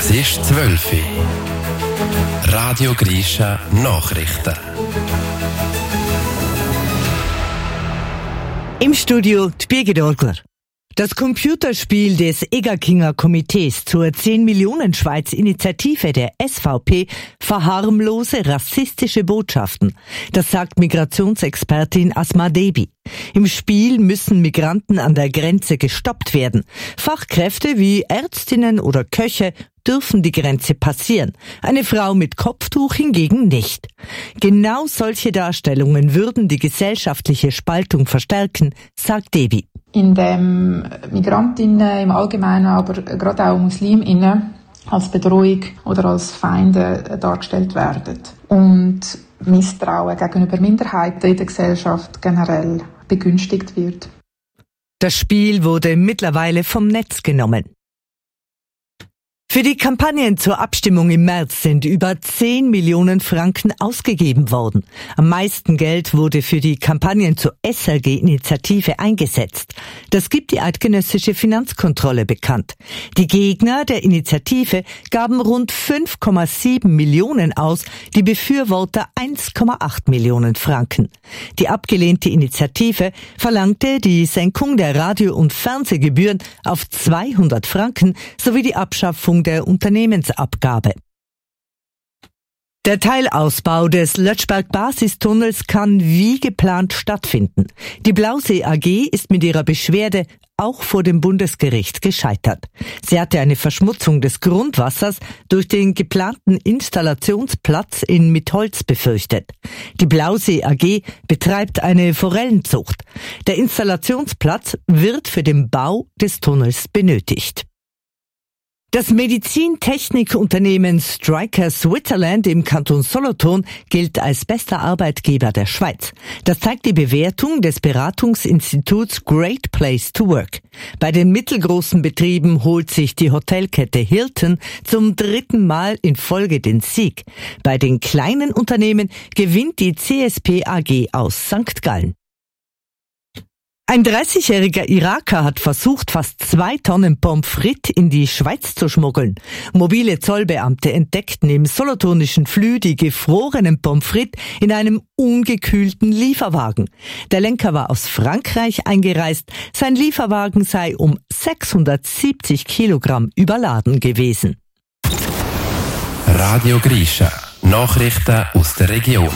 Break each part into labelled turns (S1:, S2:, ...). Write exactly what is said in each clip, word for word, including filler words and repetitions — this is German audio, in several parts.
S1: Es ist zwölf Uhr. Radio Grisha Nachrichten.
S2: Im Studio die Birgit Orgler. Das Computerspiel des Egerkinger Komitees zur zehn-Millionen-Schweiz-Initiative der S V P verharmlose rassistische Botschaften. Das sagt Migrationsexpertin Asma Debi. Im Spiel müssen Migranten an der Grenze gestoppt werden. Fachkräfte wie Ärztinnen oder Köche dürfen die Grenze passieren. Eine Frau mit Kopftuch hingegen nicht. Genau solche Darstellungen würden die gesellschaftliche Spaltung verstärken, sagt Debi.
S3: In dem Migrantinnen im Allgemeinen, aber gerade auch Musliminnen als Bedrohung oder als Feinde dargestellt werden. Und Misstrauen gegenüber Minderheiten in der Gesellschaft generell begünstigt wird.
S2: Das Spiel wurde mittlerweile vom Netz genommen. Für die Kampagnen zur Abstimmung im März sind über zehn Millionen Franken ausgegeben worden. Am meisten Geld wurde für die Kampagnen zur S R G-Initiative eingesetzt. Das gibt die eidgenössische Finanzkontrolle bekannt. Die Gegner der Initiative gaben rund fünf Komma sieben Millionen aus, die Befürworter eins Komma acht Millionen Franken. Die abgelehnte Initiative verlangte die Senkung der Radio- und Fernsehgebühren auf zweihundert Franken sowie die Abschaffung der Unternehmensabgabe. Der Teilausbau des Lötschberg-Basistunnels kann wie geplant stattfinden. Die Blausee A G ist mit ihrer Beschwerde auch vor dem Bundesgericht gescheitert. Sie hatte eine Verschmutzung des Grundwassers durch den geplanten Installationsplatz in Mitholz befürchtet. Die Blausee A G betreibt eine Forellenzucht. Der Installationsplatz wird für den Bau des Tunnels benötigt. Das Medizintechnikunternehmen Stryker Switzerland im Kanton Solothurn gilt als bester Arbeitgeber der Schweiz. Das zeigt die Bewertung des Beratungsinstituts Great Place to Work. Bei den mittelgroßen Betrieben holt sich die Hotelkette Hilton zum dritten Mal in Folge den Sieg. Bei den kleinen Unternehmen gewinnt die C S P A G aus Sankt Gallen. Ein dreißigjähriger Iraker hat versucht, fast zwei Tonnen Pommes frites in die Schweiz zu schmuggeln. Mobile Zollbeamte entdeckten im solothurnischen Flü die gefrorenen Pommes frites in einem ungekühlten Lieferwagen. Der Lenker war aus Frankreich eingereist. Sein Lieferwagen sei um sechshundertsiebzig Kilogramm überladen gewesen.
S1: Radio Grisha. Nachrichten aus der Region.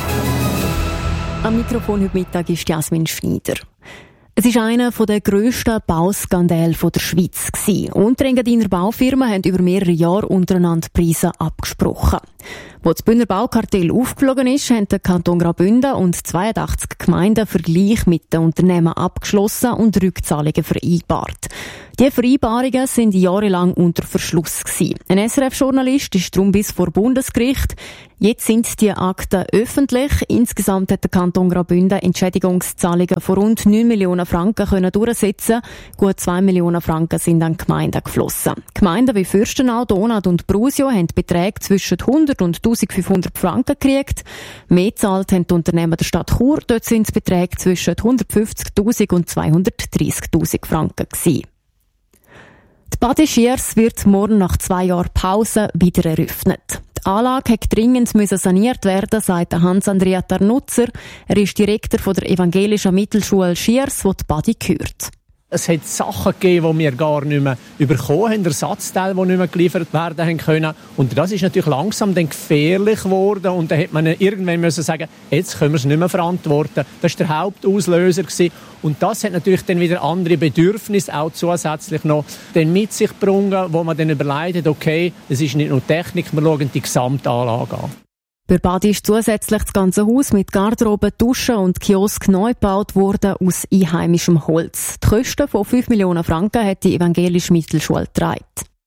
S4: Am Mikrofon heute Mittag ist Jasmin Schneider. Es war einer der grössten Bauskandale der Schweiz. Unterengadiner Baufirmen haben über mehrere Jahre untereinander Preise abgesprochen. Als das Bündner Baukartell aufgeflogen ist, haben der Kanton Graubünden und zweiundachtzig Gemeinden Vergleich mit den Unternehmen abgeschlossen und Rückzahlungen vereinbart. Die Vereinbarungen sind jahrelang unter Verschluss gewesen. Ein S R F-Journalist ist darum bis vor Bundesgericht. Jetzt sind die Akten öffentlich. Insgesamt hat der Kanton Graubünden Entschädigungszahlungen von rund neun Millionen Franken können durchsetzen. Gut zwei Millionen Franken sind an Gemeinden geflossen. Gemeinden wie Fürstenau, Donau und Brusio haben Beträge zwischen hundert und eintausendfünfhundert Franken gekriegt. Mehr zahlt haben die Unternehmen der Stadt Chur. Dort sind es Beträge zwischen hundertfünfzigtausend und zweihundertdreissigtausend Franken gewesen. Die Badi Schiers wird morgen nach zwei Jahren Pause wieder eröffnet. Die Anlage musste dringend saniert werden, sagt Hans-Andrea Tarnutzer. Er ist Direktor der evangelischen Mittelschule Schiers, wo die Badi gehört.
S5: Es hat Sachen gegeben, die wir gar nicht mehr bekommen haben, Ersatzteile, die nicht mehr geliefert werden können. Und das ist natürlich langsam dann gefährlich geworden. Und dann hat man irgendwann müssen sagen, jetzt können wir es nicht mehr verantworten. Das war der Hauptauslöser gewesen. Und das hat natürlich dann wieder andere Bedürfnisse auch zusätzlich noch dann mit sich gebracht, wo man dann überlegt, okay, es ist nicht nur Technik, wir schauen die Gesamtanlage an.
S4: Bei Badi ist zusätzlich das ganze Haus mit Garderobe, Duschen und Kiosk neu gebaut worden aus einheimischem Holz. Die Kosten von fünf Millionen Franken hat die evangelische Mittelschule getragen.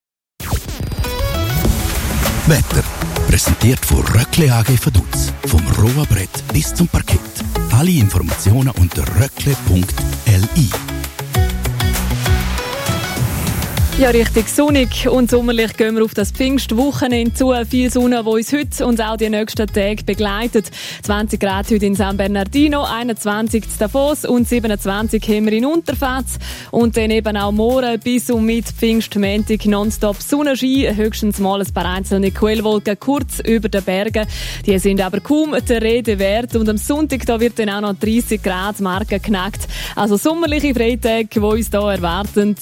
S6: Wetter. Präsentiert von Röckle A G Vaduz. Vom rohen Brett bis zum Parkett. Alle Informationen unter röckle punkt l i.
S7: Ja, richtig sonnig und sommerlich gehen wir auf das Pfingstwochenende zu. Viel Sonne, die uns heute und auch die nächsten Tage begleitet. zwanzig Grad heute in San Bernardino, einundzwanzig in Davos und siebenundzwanzig haben wir in Unterfatz. Und dann eben auch morgen bis und mit Pfingstmontag nonstop Sonnenschein, höchstens mal ein paar einzelne Quellwolken kurz über den Bergen. Die sind aber kaum der Rede wert. Und am Sonntag da wird dann auch noch dreißig Grad Marke knackt. Also sommerliche Freitage, die uns hier erwarten.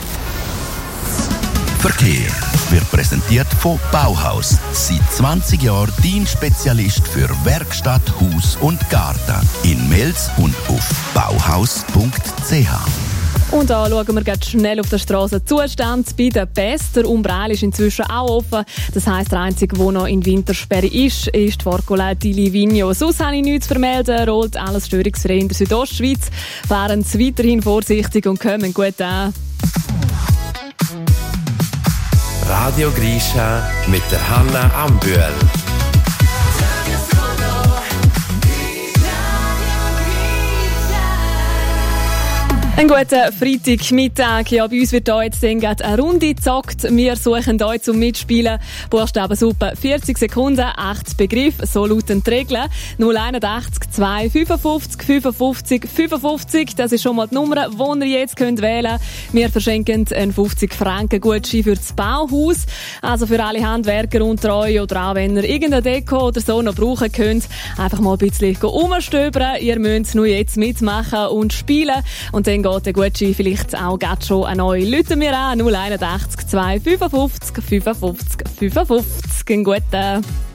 S6: Verkehr wird präsentiert von Bauhaus. Seit zwanzig Jahren dein Spezialist für Werkstatt, Haus und Garten. In Mels und auf bauhaus punkt c h.
S7: Und da schauen wir ganz schnell auf den Strassenzustand. Bei der Pest, der Umbral ist inzwischen auch offen. Das heisst, der einzige, der noch in Wintersperre ist, ist die Forcola di Livigno. Sonst habe ich nichts zu vermelden. Rollt alles störungsfrei in der Südostschweiz. Fahren Sie weiterhin vorsichtig und kommen gut an.
S1: Radio Grisha mit der Hanna Ambühl.
S7: Einen guten Freitagmittag. Ja, bei uns wird hier jetzt dann gerade eine Runde gezockt. Wir suchen euch zum Mitspielen. Buchstabensuppe vierzig Sekunden, acht Begriffe, so lauten die Regeln. null einundachtzig zwei fünfundfünfzig fünfundfünfzig fünfundfünfzig, das ist schon mal die Nummer, die ihr jetzt könnt wählen könnt. Wir verschenken einen fünfzig Franken Gutschein für das Bauhaus. Also für alle Handwerker unter euch oder auch wenn ihr irgendeine Deko oder so noch brauchen könnt, einfach mal ein bisschen umstöbern. Ihr müsst nur jetzt mitmachen und spielen. Und dann geht der Gutschein vielleicht auch gerade schon an euch. Läuten wir an null einundachtzig zwei fünfundfünfzig fünfundfünfzig fünfundfünfzig. Einen guten